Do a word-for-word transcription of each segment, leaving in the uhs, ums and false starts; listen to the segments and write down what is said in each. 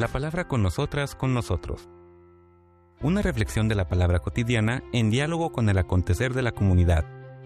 La palabra con nosotras, con nosotros. Una reflexión de la palabra cotidiana en diálogo con el acontecer de la comunidad.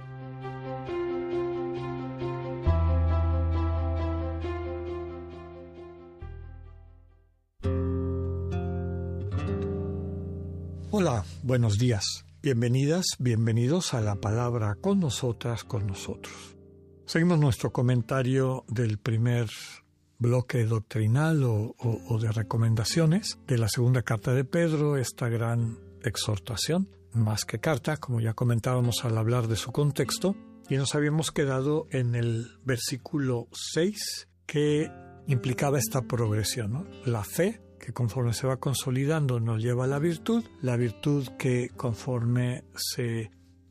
Hola, buenos días. Bienvenidas, bienvenidos a la palabra con nosotras, con nosotros. Seguimos nuestro comentario del primer bloque doctrinal o, o, o de recomendaciones de la segunda carta de Pedro, esta gran exhortación, más que carta, como ya comentábamos al hablar de su contexto, y nos habíamos quedado en el versículo seis que implicaba esta progresión, ¿no? La fe, que conforme se va consolidando nos lleva a la virtud, la virtud que conforme se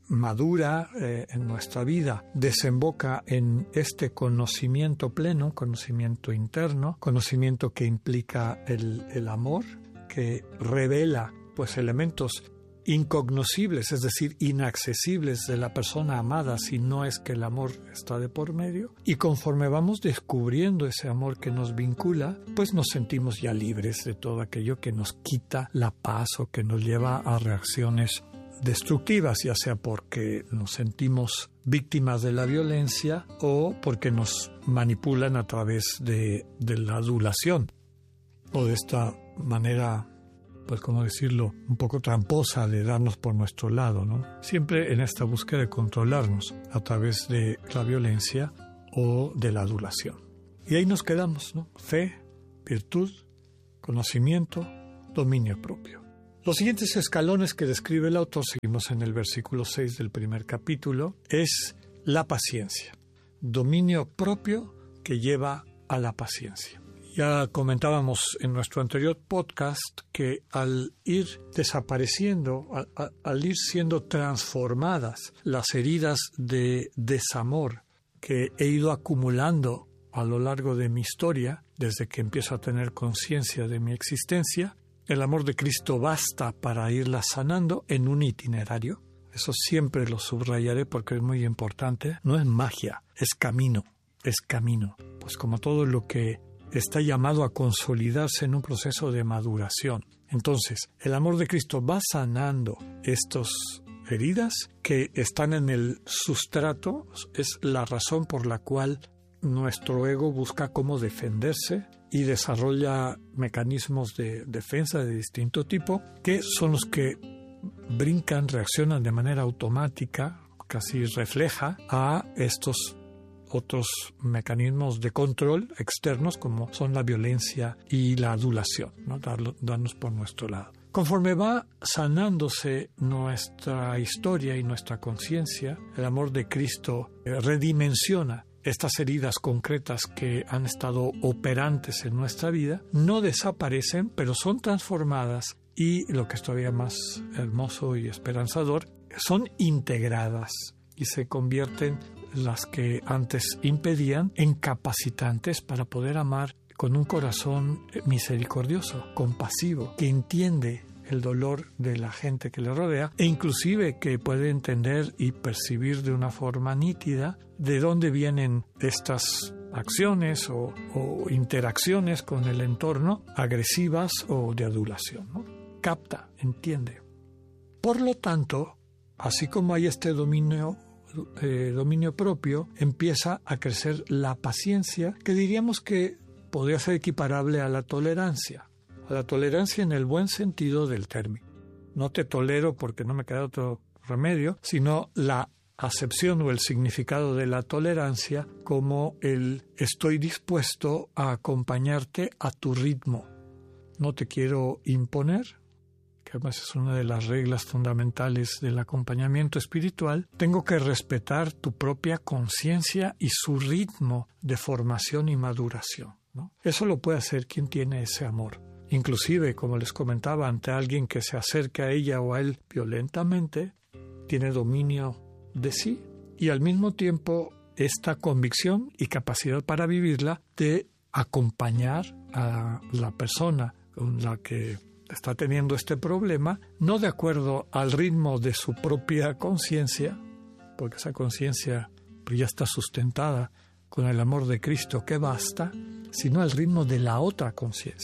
madura eh, en nuestra vida desemboca en este conocimiento pleno, conocimiento interno, conocimiento que implica el, el amor, que revela pues elementos incognoscibles, es decir, inaccesibles de la persona amada si no es que el amor está de por medio, y conforme vamos descubriendo ese amor que nos vincula, pues nos sentimos ya libres de todo aquello que nos quita la paz o que nos lleva a reacciones destructivas, ya sea porque nos sentimos víctimas de la violencia o porque nos manipulan a través de, de la adulación o de esta manera, pues cómo decirlo, un poco tramposa de darnos por nuestro lado, ¿no? Siempre en esta búsqueda de controlarnos a través de la violencia o de la adulación. Y ahí nos quedamos, ¿no? Fe, virtud, conocimiento, dominio propio. Los siguientes escalones que describe el autor, seguimos en el versículo seis del primer capítulo, es la paciencia. Dominio propio que lleva a la paciencia. Ya comentábamos en nuestro anterior podcast que al ir desapareciendo, al, al ir siendo transformadas las heridas de desamor que he ido acumulando a lo largo de mi historia, desde que empiezo a tener conciencia de mi existencia, el amor de Cristo basta para irla sanando en un itinerario. Eso siempre lo subrayaré porque es muy importante. No es magia, es camino, es camino. Pues como todo lo que está llamado a consolidarse en un proceso de maduración. Entonces, el amor de Cristo va sanando estas heridas que están en el sustrato, es la razón por la cual nuestro ego busca cómo defenderse y desarrolla mecanismos de defensa de distinto tipo, que son los que brincan, reaccionan de manera automática, casi refleja a estos otros mecanismos de control externos como son la violencia y la adulación, ¿no? Darlo, darnos por nuestro lado. Conforme va sanándose nuestra historia y nuestra conciencia, el amor de Cristo redimensiona estas heridas concretas que han estado operantes en nuestra vida, no desaparecen, pero son transformadas y, lo que es todavía más hermoso y esperanzador, son integradas y se convierten las que antes impedían en capacitantes para poder amar con un corazón misericordioso, compasivo, que entiende el dolor de la gente que le rodea e inclusive que puede entender y percibir de una forma nítida de dónde vienen estas acciones o, o interacciones con el entorno agresivas o de adulación, ¿no? Capta, entiende. Por lo tanto, así como hay este dominio, eh, dominio propio, empieza a crecer la paciencia, que diríamos que podría ser equiparable a la tolerancia. A la tolerancia en el buen sentido del término. No te tolero porque no me queda otro remedio, sino la acepción o el significado de la tolerancia como el estoy dispuesto a acompañarte a tu ritmo. No te quiero imponer, que además es una de las reglas fundamentales del acompañamiento espiritual. Tengo que respetar tu propia conciencia y su ritmo de formación y maduración, ¿no? Eso lo puede hacer quien tiene ese amor. Inclusive, como les comentaba, ante alguien que se acerque a ella o a él violentamente, tiene dominio de sí y al mismo tiempo esta convicción y capacidad para vivirla de acompañar a la persona con la que está teniendo este problema, no de acuerdo al ritmo de su propia conciencia, porque esa conciencia ya está sustentada con el amor de Cristo que basta, sino al ritmo de la otra conciencia.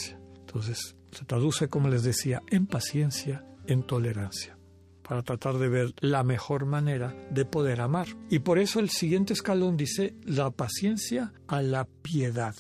Entonces, se traduce, como les decía, en paciencia, en tolerancia, para tratar de ver la mejor manera de poder amar. Y por eso el siguiente escalón dice la paciencia a la piedad.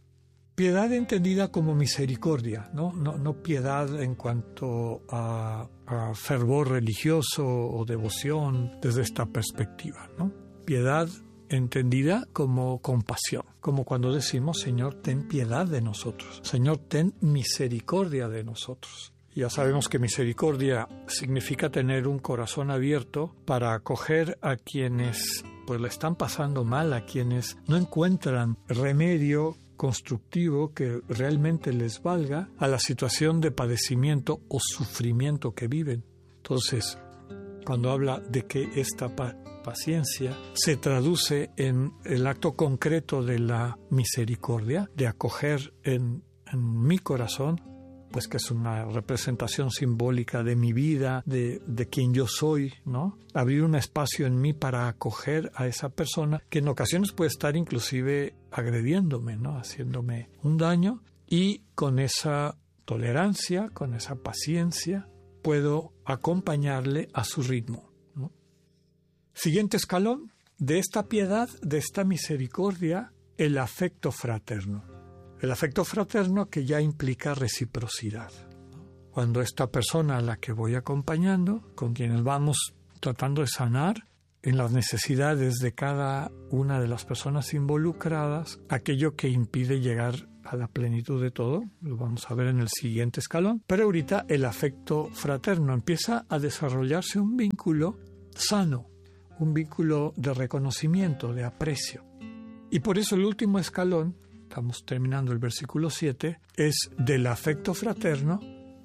Piedad entendida como misericordia, ¿no? No, no piedad en cuanto a, a fervor religioso o devoción desde esta perspectiva, ¿no? Piedad entendida como compasión, como cuando decimos, Señor, ten piedad de nosotros, Señor, ten misericordia de nosotros. Ya sabemos que misericordia significa tener un corazón abierto para acoger a quienes pues le están pasando mal, a quienes no encuentran remedio constructivo que realmente les valga a la situación de padecimiento o sufrimiento que viven. Entonces, cuando habla de que esta pa- paciencia se traduce en el acto concreto de la misericordia, de acoger en, en mi corazón, pues que es una representación simbólica de mi vida, de, de quien yo soy, ¿no? Abrir un espacio en mí para acoger a esa persona que en ocasiones puede estar inclusive agrediéndome, ¿no? Haciéndome un daño, y con esa tolerancia, con esa paciencia, puedo acompañarle a su ritmo, ¿no? Siguiente escalón, de esta piedad, de esta misericordia, el afecto fraterno. El afecto fraterno que ya implica reciprocidad. Cuando esta persona a la que voy acompañando, con quienes vamos tratando de sanar en las necesidades de cada una de las personas involucradas, aquello que impide llegar a la plenitud de todo, lo vamos a ver en el siguiente escalón, pero ahorita el afecto fraterno empieza a desarrollarse un vínculo sano, un vínculo de reconocimiento, de aprecio. Y por eso el último escalón, estamos terminando el versículo siete, es del afecto fraterno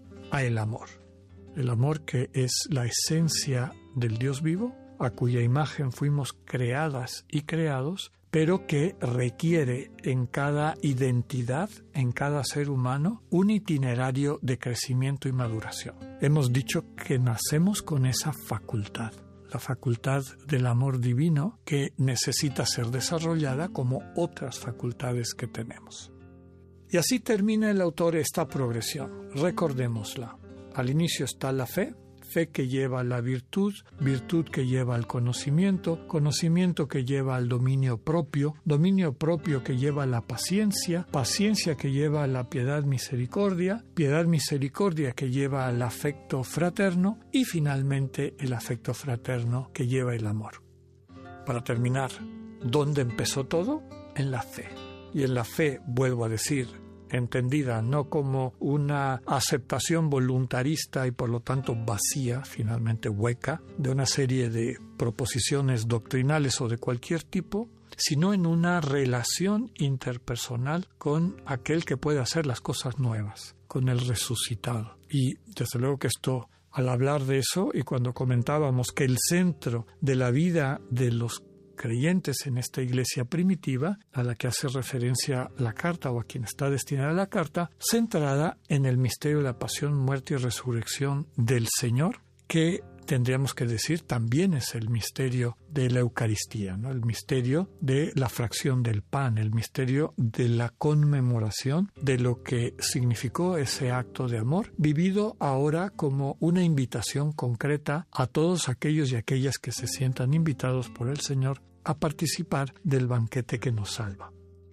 a el amor. El amor que es la esencia del Dios vivo, a cuya imagen fuimos creadas y creados, pero que requiere en cada identidad, en cada ser humano, un itinerario de crecimiento y maduración. Hemos dicho que nacemos con esa facultad, la facultad del amor divino que necesita ser desarrollada como otras facultades que tenemos. Y así termina el autor esta progresión. Recordémosla. Al inicio está la fe, fe que lleva a la virtud, virtud que lleva al conocimiento, conocimiento que lleva al dominio propio, dominio propio que lleva a la paciencia, paciencia que lleva a la piedad misericordia, piedad misericordia que lleva al afecto fraterno y finalmente el afecto fraterno que lleva el amor. Para terminar, ¿dónde empezó todo? En la fe. Y en la fe, vuelvo a decir, entendida no como una aceptación voluntarista y por lo tanto vacía, finalmente hueca, de una serie de proposiciones doctrinales o de cualquier tipo, sino en una relación interpersonal con aquel que puede hacer las cosas nuevas, con el resucitado. Y desde luego que esto, al hablar de eso y cuando comentábamos que el centro de la vida de los creyentes en esta iglesia primitiva, a la que hace referencia la carta o a quien está destinada la carta, centrada en el misterio de la pasión, muerte y resurrección del Señor, que tendríamos que decir también es el misterio de la Eucaristía, ¿no? El misterio de la fracción del pan, el misterio de la conmemoración de lo que significó ese acto de amor, vivido ahora como una invitación concreta a todos aquellos y aquellas que se sientan invitados por el Señor a participar del banquete que nos salva.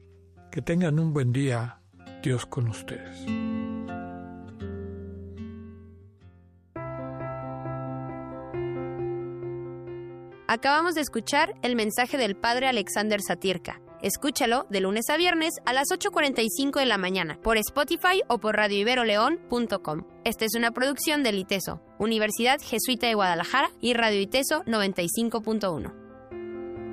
Que tengan un buen día, Dios con ustedes. Acabamos de escuchar el mensaje del Padre Alexander Satirka. Escúchalo de lunes a viernes a las ocho cuarenta y cinco de la mañana por Spotify o por radio ibero león punto com. Esta es una producción del ITESO, Universidad Jesuita de Guadalajara, y Radio ITESO noventa y cinco punto uno.